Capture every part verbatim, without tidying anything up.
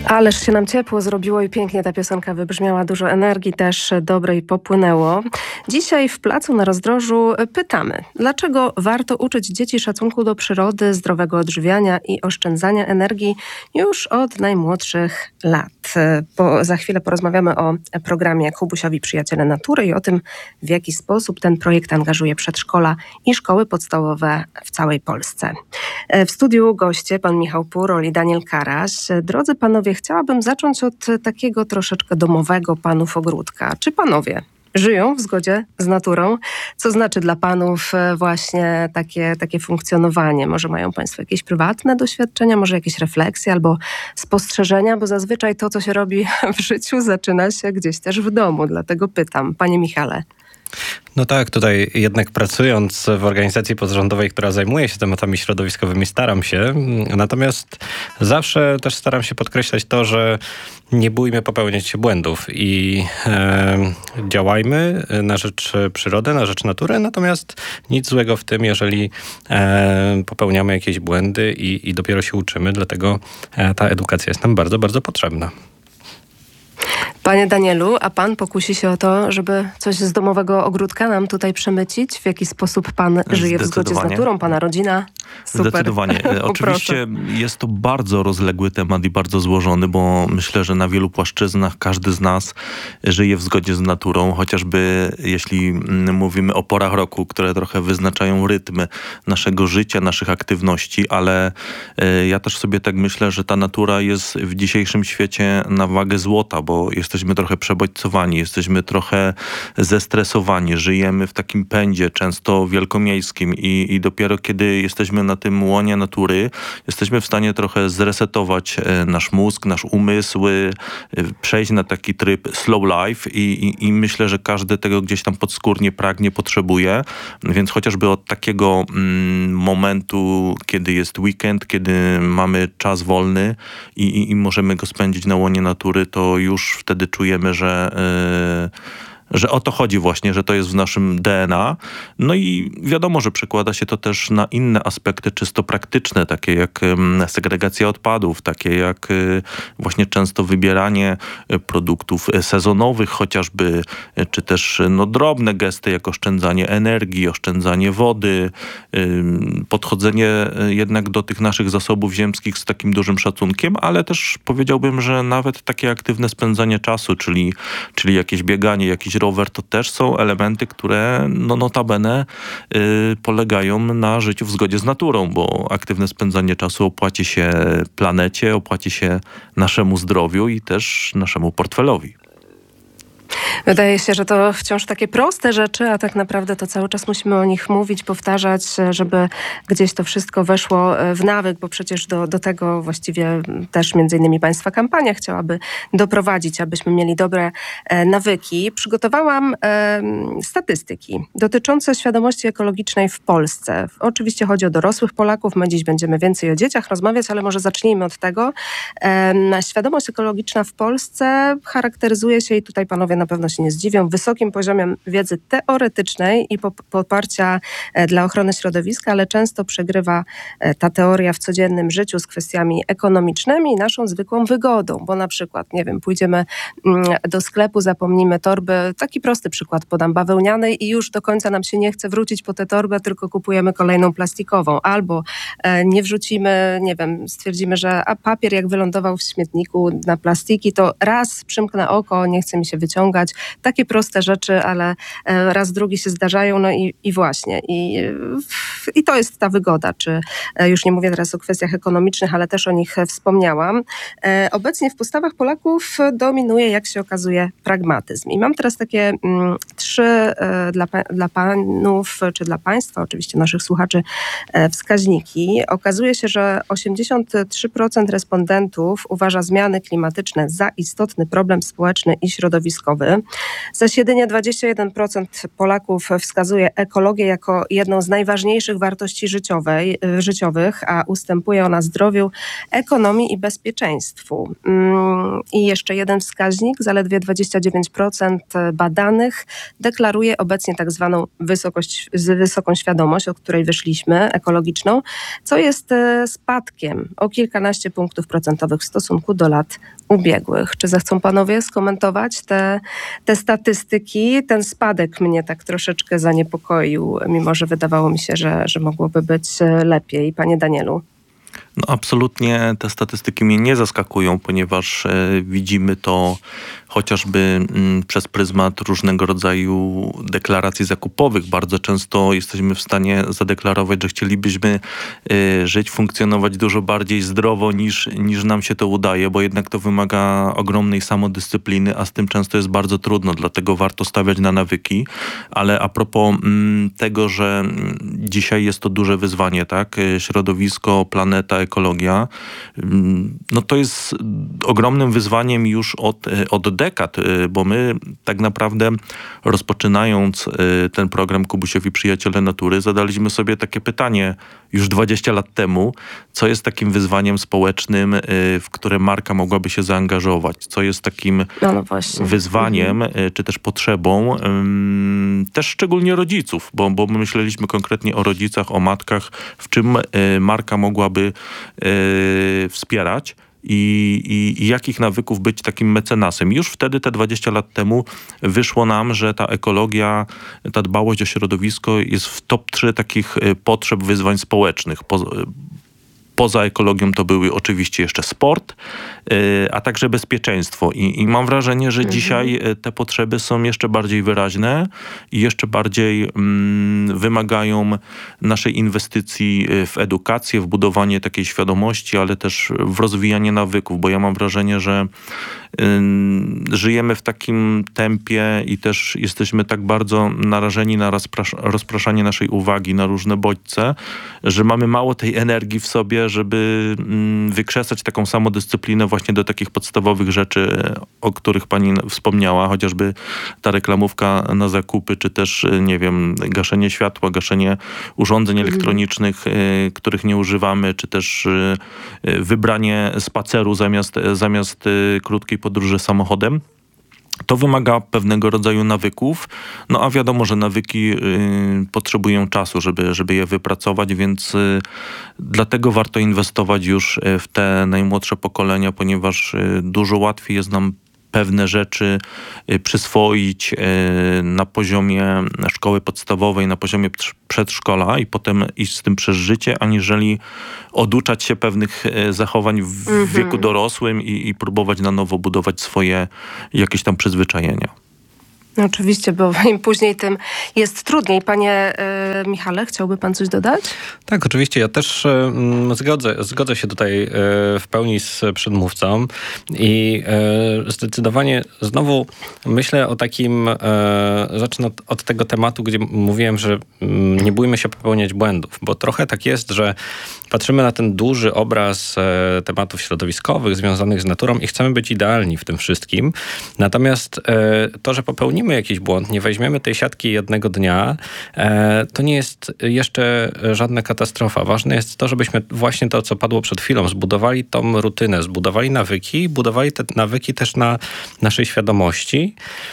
Ależ się nam ciepło zrobiło i pięknie ta piosenka wybrzmiała, dużo energii też dobrej popłynęło. Dzisiaj w Placu na Rozdrożu pytamy, dlaczego warto uczyć dzieci szacunku do przyrody, zdrowego odżywiania i oszczędzania energii już od najmłodszych lat. Bo za chwilę porozmawiamy o programie Kubusiowi Przyjaciele Natury i o tym, w jaki sposób ten projekt angażuje przedszkola i szkoły podstawowe w całej Polsce. W studiu goście pan Michał Purol i Daniel Karaś. Drodzy panowie, chciałabym zacząć od takiego troszeczkę domowego panów ogródka. Czy panowie żyją w zgodzie z naturą? Co znaczy dla panów właśnie takie, takie funkcjonowanie? Może mają państwo jakieś prywatne doświadczenia, może jakieś refleksje albo spostrzeżenia, bo zazwyczaj to, co się robi w życiu, zaczyna się gdzieś też w domu. Dlatego pytam. Panie Michale. No tak, tutaj jednak pracując w organizacji pozarządowej, która zajmuje się tematami środowiskowymi, staram się. Natomiast zawsze też staram się podkreślać to, że nie bójmy popełniać się błędów i e, działajmy na rzecz przyrody, na rzecz natury, natomiast nic złego w tym, jeżeli e, popełniamy jakieś błędy i, i dopiero się uczymy, dlatego e, ta edukacja jest nam bardzo, bardzo potrzebna. Panie Danielu, a pan pokusi się o to, żeby coś z domowego ogródka nam tutaj przemycić? W jaki sposób pan żyje w zgodzie z naturą? Pana rodzina? Super. Zdecydowanie. Oczywiście jest to bardzo rozległy temat i bardzo złożony, bo myślę, że na wielu płaszczyznach każdy z nas żyje w zgodzie z naturą, chociażby jeśli mówimy o porach roku, które trochę wyznaczają rytmy naszego życia, naszych aktywności, ale ja też sobie tak myślę, że ta natura jest w dzisiejszym świecie na wagę złota, bo jesteśmy trochę przebodźcowani, jesteśmy trochę zestresowani, żyjemy w takim pędzie, często wielkomiejskim i, i dopiero kiedy jesteśmy na tym łonie natury, jesteśmy w stanie trochę zresetować nasz mózg, nasz umysł, przejść na taki tryb slow life i, i, i myślę, że każdy tego gdzieś tam podskórnie pragnie, potrzebuje, więc chociażby od takiego mm, momentu, kiedy jest weekend, kiedy mamy czas wolny i, i, i możemy go spędzić na łonie natury, to już wtedy czujemy, że yy, że o to chodzi właśnie, że to jest w naszym D N A. No i wiadomo, że przekłada się to też na inne aspekty czysto praktyczne, takie jak segregacja odpadów, takie jak właśnie często wybieranie produktów sezonowych chociażby, czy też no, drobne gesty jak oszczędzanie energii, oszczędzanie wody, podchodzenie jednak do tych naszych zasobów ziemskich z takim dużym szacunkiem, ale też powiedziałbym, że nawet takie aktywne spędzanie czasu, czyli, czyli jakieś bieganie, jakiś rower, to też są elementy, które no notabene y, polegają na życiu w zgodzie z naturą, bo aktywne spędzanie czasu opłaci się planecie, opłaci się naszemu zdrowiu i też naszemu portfelowi. Wydaje się, że to wciąż takie proste rzeczy, a tak naprawdę to cały czas musimy o nich mówić, powtarzać, żeby gdzieś to wszystko weszło w nawyk, bo przecież do, do tego właściwie też między innymi państwa kampania chciałaby doprowadzić, abyśmy mieli dobre e, nawyki. Przygotowałam e, statystyki dotyczące świadomości ekologicznej w Polsce. Oczywiście chodzi o dorosłych Polaków, my dziś będziemy więcej o dzieciach rozmawiać, ale może zacznijmy od tego. E, świadomość ekologiczna w Polsce charakteryzuje się, i tutaj panowie na pewno się nie zdziwią, wysokim poziomem wiedzy teoretycznej i poparcia dla ochrony środowiska, ale często przegrywa ta teoria w codziennym życiu z kwestiami ekonomicznymi i naszą zwykłą wygodą, bo na przykład, nie wiem, pójdziemy do sklepu, zapomnimy torby, taki prosty przykład podam, bawełnianej i już do końca nam się nie chce wrócić po tę torbę, tylko kupujemy kolejną plastikową, albo nie wrzucimy, nie wiem, stwierdzimy, że a papier jak wylądował w śmietniku na plastiki, to raz przymknę oko, nie chce mi się wyciągać. Takie proste rzeczy, ale raz drugi się zdarzają, no i, i właśnie. I, I to jest ta wygoda, czy już nie mówię teraz o kwestiach ekonomicznych, ale też o nich wspomniałam. Obecnie w postawach Polaków dominuje, jak się okazuje, pragmatyzm. I mam teraz takie mm, trzy dla, dla panów, czy dla państwa, oczywiście naszych słuchaczy, wskaźniki. Okazuje się, że osiemdziesiąt trzy procent respondentów uważa zmiany klimatyczne za istotny problem społeczny i środowiskowy. Zaś jedynie dwadzieścia jeden procent Polaków wskazuje ekologię jako jedną z najważniejszych wartości życiowej, życiowych, a ustępuje ona zdrowiu, ekonomii i bezpieczeństwu. I jeszcze jeden wskaźnik, zaledwie dwadzieścia dziewięć procent badanych deklaruje obecnie tak zwaną wysokość, wysoką świadomość, od której wyszliśmy, ekologiczną, co jest spadkiem o kilkanaście punktów procentowych w stosunku do lat ubiegłych. Czy zechcą panowie skomentować te, te statystyki? Ten spadek mnie tak troszeczkę zaniepokoił, mimo że wydawało mi się, że, że mogłoby być lepiej. Panie Danielu. No absolutnie te statystyki mnie nie zaskakują, ponieważ e, widzimy to chociażby m, przez pryzmat różnego rodzaju deklaracji zakupowych. Bardzo często jesteśmy w stanie zadeklarować, że chcielibyśmy e, żyć, funkcjonować dużo bardziej zdrowo niż, niż nam się to udaje, bo jednak to wymaga ogromnej samodyscypliny, a z tym często jest bardzo trudno, dlatego warto stawiać na nawyki. Ale a propos m, tego, że dzisiaj jest to duże wyzwanie, tak? Środowisko, planeta, ekologia, no to jest ogromnym wyzwaniem już od, od dekad, bo my tak naprawdę rozpoczynając ten program Kubusiowi Przyjaciele Natury, zadaliśmy sobie takie pytanie już dwadzieścia lat temu, co jest takim wyzwaniem społecznym, w które marka mogłaby się zaangażować, co jest takim no, no właśnie. wyzwaniem, mhm. czy też potrzebą, też szczególnie rodziców, bo, bo my myśleliśmy konkretnie o rodzicach, o matkach, w czym marka mogłaby Yy, wspierać i, i, i jakich nawyków być takim mecenasem. Już wtedy, te dwadzieścia lat temu, wyszło nam, że ta ekologia, ta dbałość o środowisko jest w top trzy takich potrzeb, wyzwań społecznych. Po, Poza ekologią to były oczywiście jeszcze sport, a także bezpieczeństwo. I, i mam wrażenie, że mhm. dzisiaj te potrzeby są jeszcze bardziej wyraźne i jeszcze bardziej mm, wymagają naszej inwestycji w edukację, w budowanie takiej świadomości, ale też w rozwijanie nawyków, bo ja mam wrażenie, że y, żyjemy w takim tempie i też jesteśmy tak bardzo narażeni na rozprasz- rozpraszanie naszej uwagi na różne bodźce, że mamy mało tej energii w sobie, żeby wykrzesać taką samodyscyplinę właśnie do takich podstawowych rzeczy, o których pani wspomniała, chociażby ta reklamówka na zakupy, czy też, nie wiem, gaszenie światła, gaszenie urządzeń mhm. elektronicznych, których nie używamy, czy też wybranie spaceru zamiast, zamiast krótkiej podróży samochodem. To wymaga pewnego rodzaju nawyków, no a wiadomo, że nawyki y, potrzebują czasu, żeby, żeby je wypracować, więc y, dlatego warto inwestować już w te najmłodsze pokolenia, ponieważ y, dużo łatwiej jest nam pewne rzeczy przyswoić na poziomie szkoły podstawowej, na poziomie przedszkola i potem iść z tym przez życie, aniżeli oduczać się pewnych zachowań w mm-hmm. wieku dorosłym i, i próbować na nowo budować swoje jakieś tam przyzwyczajenia. No oczywiście, bo im później, tym jest trudniej. Panie e, Michale, chciałby pan coś dodać? Tak, oczywiście. Ja też e, zgodzę, zgodzę się tutaj e, w pełni z przedmówcą i e, zdecydowanie znowu myślę o takim, e, zacznę od, od tego tematu, gdzie mówiłem, że m, nie bójmy się popełniać błędów, bo trochę tak jest, że patrzymy na ten duży obraz e, tematów środowiskowych związanych z naturą i chcemy być idealni w tym wszystkim. Natomiast e, to, że popełnimy jakiś błąd, nie weźmiemy tej siatki jednego dnia, e, to nie jest jeszcze żadna katastrofa. Ważne jest to, żebyśmy właśnie to, co padło przed chwilą, zbudowali tą rutynę, zbudowali nawyki, budowali te nawyki też na naszej świadomości,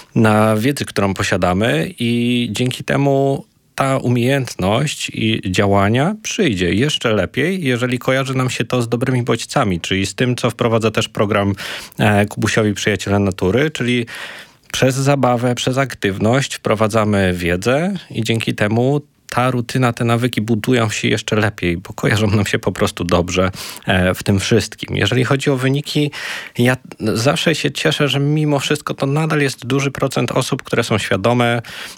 na wiedzy, którą posiadamy i dzięki temu ta umiejętność i działania przyjdzie jeszcze lepiej, jeżeli kojarzy nam się to z dobrymi bodźcami, czyli z tym, co wprowadza też program e, Kubusiowi Przyjaciele Natury, czyli przez zabawę, przez aktywność wprowadzamy wiedzę i dzięki temu ta rutyna, te nawyki budują się jeszcze lepiej, bo kojarzą nam się po prostu dobrze w tym wszystkim. Jeżeli chodzi o wyniki, ja zawsze się cieszę, że mimo wszystko to nadal jest duży procent osób, które są świadome,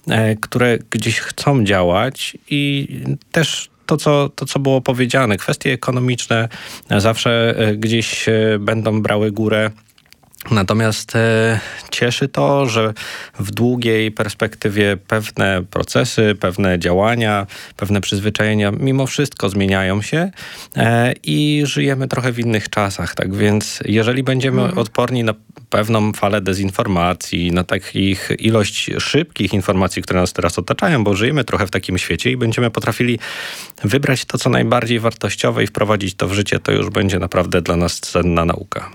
które gdzieś chcą działać i też to, co, to, co było powiedziane, kwestie ekonomiczne zawsze gdzieś będą brały górę. Natomiast e, cieszy to, że w długiej perspektywie pewne procesy, pewne działania, pewne przyzwyczajenia mimo wszystko zmieniają się e, i żyjemy trochę w innych czasach. Tak więc jeżeli będziemy mhm. odporni na pewną falę dezinformacji, na takich ilość szybkich informacji, które nas teraz otaczają, bo żyjemy trochę w takim świecie i będziemy potrafili wybrać to, co najbardziej wartościowe i wprowadzić to w życie, to już będzie naprawdę dla nas cenna nauka.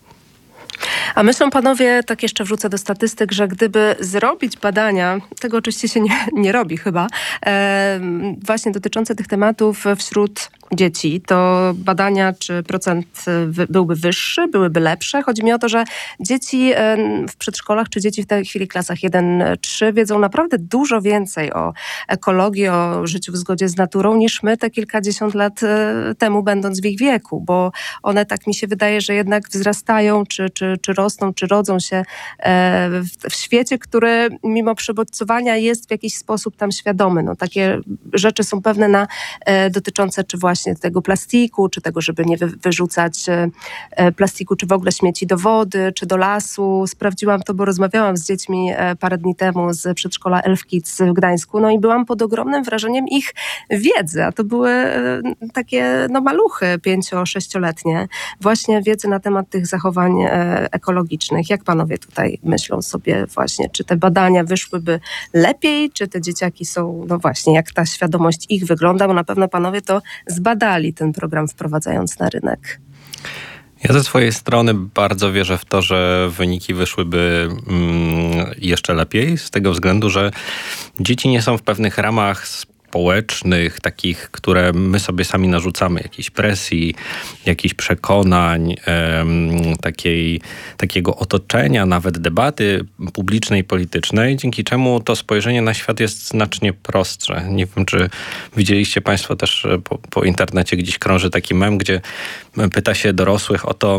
A myślą panowie, tak jeszcze wrzucę do statystyk, że gdyby zrobić badania, tego oczywiście się nie, nie robi chyba, e, właśnie dotyczące tych tematów wśród dzieci, to badania, czy procent wy, byłby wyższy, byłyby lepsze. Chodzi mi o to, że dzieci e, w przedszkolach, czy dzieci w tej chwili klasach jeden trzy wiedzą naprawdę dużo więcej o ekologii, o życiu w zgodzie z naturą, niż my te kilkadziesiąt lat e, temu, będąc w ich wieku, bo one, tak mi się wydaje, że jednak wzrastają, czy, czy, czy rosną, czy rodzą się e, w, w świecie, który mimo przebodźcowania jest w jakiś sposób tam świadomy. No, takie rzeczy są pewne na, e, dotyczące czy właśnie tego plastiku, czy tego, żeby nie wy, wyrzucać e, plastiku, czy w ogóle śmieci do wody, czy do lasu. Sprawdziłam to, bo rozmawiałam z dziećmi e, parę dni temu z przedszkola Elf Kids w Gdańsku, no i byłam pod ogromnym wrażeniem ich wiedzy, a to były e, takie no maluchy pięcio-sześcioletnie, właśnie wiedzy na temat tych zachowań e, ekologicznych. Jak panowie tutaj myślą sobie właśnie, czy te badania wyszłyby lepiej, czy te dzieciaki są, no właśnie, jak ta świadomość ich wygląda, bo na pewno panowie to zbadali ten program, wprowadzając na rynek. Ja ze swojej strony bardzo wierzę w to, że wyniki wyszłyby mm, jeszcze lepiej, z tego względu, że dzieci nie są w pewnych ramach społecznych, takich, które my sobie sami narzucamy, jakiejś presji, jakichś przekonań, em, takiej, takiego otoczenia, nawet debaty publicznej, politycznej, dzięki czemu to spojrzenie na świat jest znacznie prostsze. Nie wiem, czy widzieliście państwo też po, po internecie, gdzieś krąży taki mem, gdzie pyta się dorosłych o to,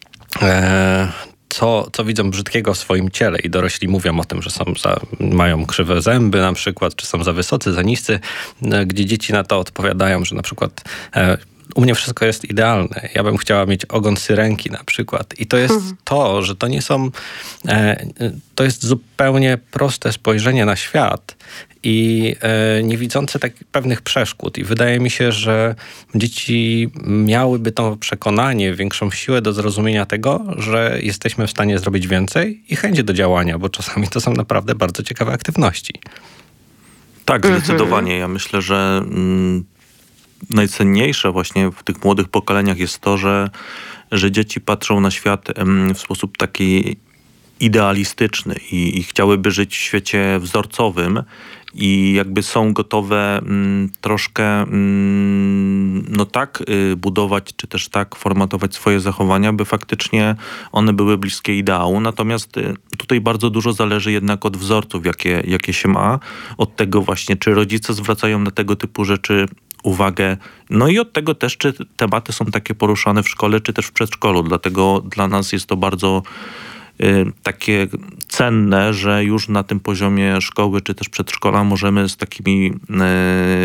e, Co, co widzą brzydkiego w swoim ciele i dorośli mówią o tym, że są za, mają krzywe zęby na przykład, czy są za wysocy, za niscy, gdzie dzieci na to odpowiadają, że na przykład e, u mnie wszystko jest idealne. Ja bym chciała mieć ogon syrenki na przykład. I to jest hmm. to, że to nie są... E, to jest zupełnie proste spojrzenie na świat i e, nie widzące tak pewnych przeszkód. I wydaje mi się, że dzieci miałyby to przekonanie, większą siłę do zrozumienia tego, że jesteśmy w stanie zrobić więcej i chęć do działania, bo czasami to są naprawdę bardzo ciekawe aktywności. Tak, zdecydowanie. Ja myślę, że mm, najcenniejsze właśnie w tych młodych pokoleniach jest to, że, że dzieci patrzą na świat mm, w sposób taki idealistyczny i, i chciałyby żyć w świecie wzorcowym i jakby są gotowe mm, troszkę mm, no tak y, budować, czy też tak formatować swoje zachowania, by faktycznie one były bliskie ideału. Natomiast y, tutaj bardzo dużo zależy jednak od wzorców, jakie, jakie się ma, od tego właśnie, czy rodzice zwracają na tego typu rzeczy uwagę, no i od tego też, czy tematy są takie poruszane w szkole, czy też w przedszkolu. Dlatego dla nas jest to bardzo takie cenne, że już na tym poziomie szkoły czy też przedszkola możemy z takimi